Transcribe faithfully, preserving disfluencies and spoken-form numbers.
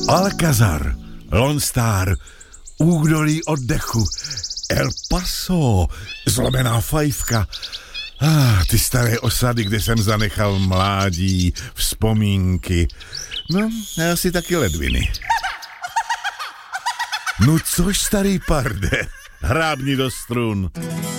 Alcazar, Lone Star, Údolí oddechu, El Paso, Zlomená fajfka. Ah, ty staré osady, kde jsem zanechal mládí, vzpomínky. No, a asi taky ledviny. No což, starý parde, hrábni do strun.